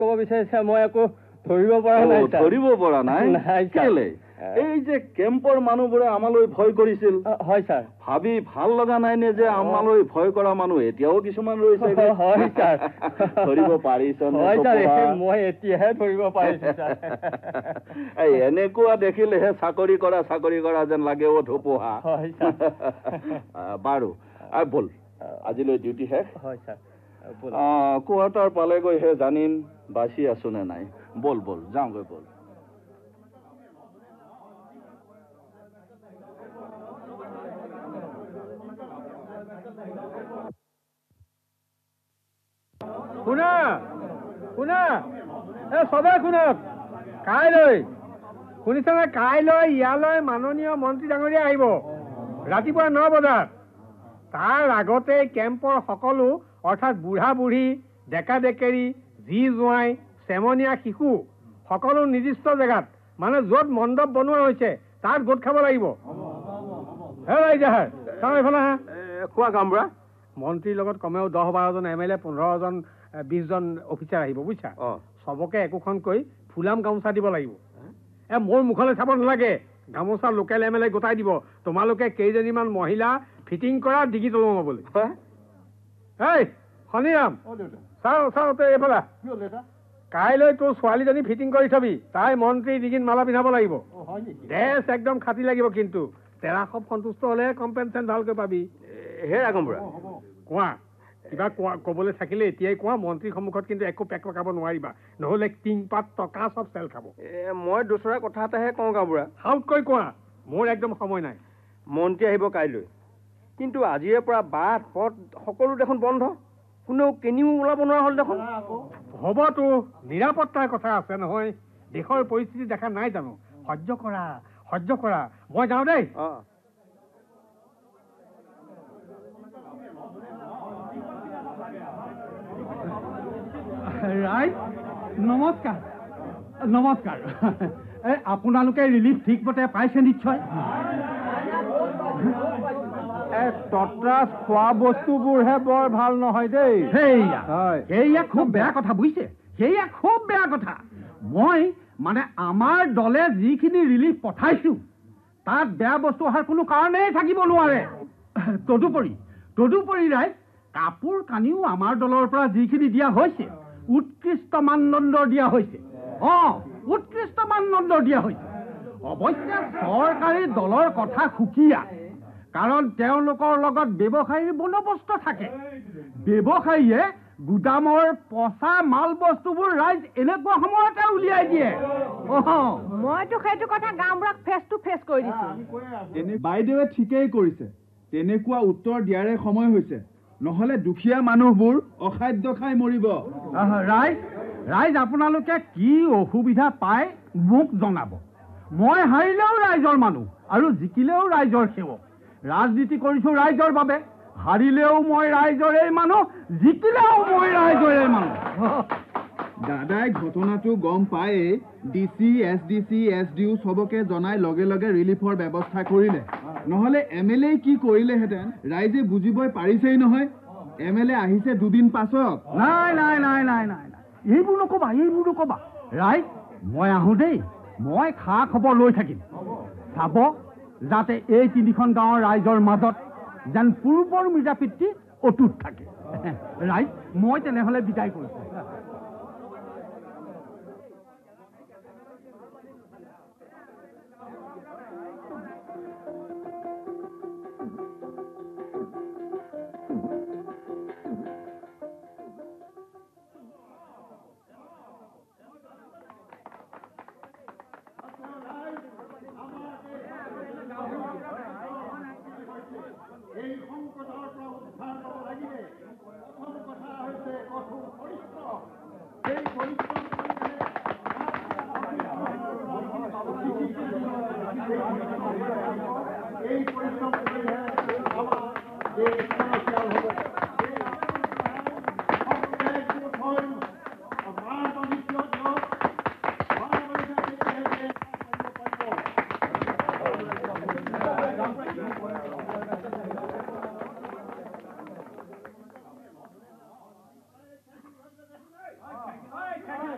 ক'ব বিচাৰিছে মই একো ধৰিব পৰা নাই ধৰিব পৰা নাই কেলে এই যে কেম্পৰ মানুহবোৰে আমালৈ ভয় কৰিছিল হয় ছাৰ ভাবি ভাল লগা নাই নে যে আমালৈ ভয় কৰা মানুহ এতিয়াও কিছুমান ৰৈছে হয় ছাৰ ধৰিব পাৰিছ হয় ছাৰ মই এতিয়াহে ধৰিব পাৰিছো ছাৰ এই এনেকুৱা দেখিলেহে চাকৰি কৰা যেন লাগে অ ধুপুহা হয় ছাৰ বাৰু বল আজিলৈ ডিউটি শেষ হয় ছাৰ কোৱাৰ্টাৰ পালেগৈহে জানিম বাচি আছো নে নাই বল যাওঁগৈ বল শুনা সবে শুনক কাইলৈ শুনিছেনে কাইলৈ ইয়ালৈ মাননীয় মন্ত্ৰী ডাঙৰীয়া আহিব ৰাতিপুৱা 9 বজাত তাৰ আগতে কেম্পৰ সকলো অৰ্থাৎ বুঢ়া বুঢ়ী ডেকা ডেকেৰী জি জোঁৱাই চেমনীয়া শিশু সকলো নিৰ্দিষ্ট জেগাত মানে য'ত মণ্ডপ বনোৱা হৈছে তাত গোট খাব লাগিব খোৱা গামবুঢ়া মন্ত্ৰীৰ লগত কমেও 10-12জন MLA 15জন 20জন অফিচাৰ আহিব বুজিছা চবকে একোখনকৈ ফুলাম গামোচা দিব লাগিব মোৰ মুখলৈ চাব নালাগে গামোচা লোকেল MLA গোটাই দিব তোমালোকে কেইজনীমান মহিলা ফিটিং কৰা ডিগি তলুং হ'বলৈ এই শনিৰাম চাওঁ তই এইফালে কাইলৈ তোৰ ছোৱালীজনী ফিটিং কৰি থবি তাই মন্ত্ৰী ডিগিত মালা পিন্ধাব লাগিব ড্ৰেছ একদম খাটি লাগিব কিন্তু তেৰা সব সন্তুষ্ট হলে কম্পেনচেশ্যন ভালকৈ পাবি হে ৰাগম্বুঢ়া কোৱা কিবা ক'বলৈ থাকিলে এতিয়াই কোৱা মন্ত্ৰীৰ সন্মুখত কিন্তু একো পেক পকাব নোৱাৰিবা নহ'লে টিংপাত টকা চব চেল খাব মই দুচৰা কথা এটাহে কওঁ গাঁওবুঢ়া হাউতকৈ কোৱা মোৰ একদম সময় নাই মন্ত্ৰী আহিব কাইলৈ কিন্তু আজিৰে পৰা বাট পথ সকলো দেখোন বন্ধ কোনেও কেনিও ওলাব নোৱাৰা হ'ল দেখোন হ'বতো নিৰাপত্তাৰ কথা আছে নহয় দেশৰ পৰিস্থিতি দেখা নাই জানো সহ্য কৰা মই যাওঁ দেই ৰাইট নমস্কাৰ আপোনালোকে ৰিলিফ ঠিকমতে পাইছে নিশ্চয় তট্ৰাজ খোৱা বস্তুবোৰহে বৰ ভাল নহয় দেই সেয়া খুব বেয়া কথা বুজিছে সেয়া খুব বেয়া কথা মই মানে আমাৰ দলে যিখিনি ৰিলিফ পঠাইছো তাত বেয়া বস্তু অহাৰ কোনো কাৰণেই থাকিব নোৱাৰে তদুপৰি ৰাইট কাপোৰ কানিও আমাৰ দলৰ পৰা যিখিনি দিয়া হৈছে উৎকৃষ্ট মানদণ্ডৰ দিয়া হৈছে উৎকৃষ্ট মানদণ্ডৰ দিয়া হৈছে অৱশ্যে চৰকাৰী দলৰ কথা সুকীয়া কাৰণ তেওঁলোকৰ লগত ব্যৱসায়ীৰ বন্দোবস্ত থাকে ব্যৱসায়ীয়ে গুদামৰ পচা মাল বস্তুবোৰ ৰাইজ এনেকুৱা সময়তে উলিয়াই দিয়ে মইতো সেইটো কথা গাঁওবুঢ়াক ফেচ টু ফেচ কৰি দিছো বাইদেৱে ঠিকেই কৰিছে তেনেকুৱা উত্তৰ দিয়াৰে সময় হৈছে নহলে দুখীয়া মানুহবোৰ অখাদ্য খাই মৰিব ৰাইজ আপোনালোকে কি অসুবিধা পায় মোক জনাব মই হাৰিলেও ৰাইজৰ মানুহ আৰু জিকিলেও ৰাইজৰ সেৱক ৰাজনীতি কৰিছো ৰাইজৰ বাবে হাৰিলেও মই ৰাইজৰে মানুহ জিকিলেও মই ৰাইজৰে মানুহ দাদাই ঘটনাটো গম পায়ে ডিসি এসডিসি এসডিও সবকে জনাই লগে লগে ৰিলিফৰ ব্যৱস্থা কৰিলে নহলে এমএলএ কি কৰিলেহেঁতেন ৰাইজে বুজিবই পাৰিছেই নহয় এমএলএ আহিছে দুদিন পাছত নাই এইবোৰ নকবা ৰাইজ মই আহো দেই মই খা খবৰ লৈ থাকিম চাব যাতে এই তিনিখন গাঁৱৰ ৰাইজৰ মাজত যেন পূৰ্বৰ মিৰ্জাপিতৃ অটুট থাকে ৰাইজ মই তেনেহ'লে বিদায় কৰিছো এই সংকটৰ পৰা উদ্ধাৰ পাব লাগিলে প্ৰথম কথা হৈছে কঠোৰ পৰিশ্ৰম এই পৰিশ্ৰম কৰিলেহে আমাৰ দেশ সমস্যাল হ'ব প্ৰত্যেক